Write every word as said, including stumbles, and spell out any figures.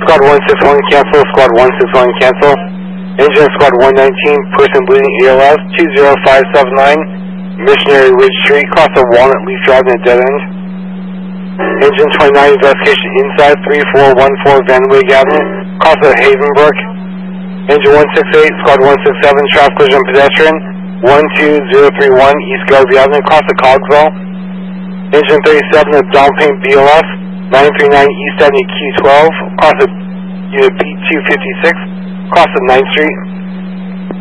Squad one six one cancel, Squad one six one cancel. Engine Squad one nineteen, person bleeding A L S, two zero five seven nine, Missionary Ridge Street, cross the Walnut Leaf Drive in a dead end. Engine twenty-nine, investigation inside, three four one four Van Wyck Avenue, cross the Havenbrook. Engine one six eight, Squad one six seven, traffic collision pedestrian, one two zero three one East Garvey Avenue, cross the Cogswell. Engine thirty-seven, the Downpaint B L S, nine three nine East Avenue Q twelve, cross the unit B two fifty-six, cross the ninth Street.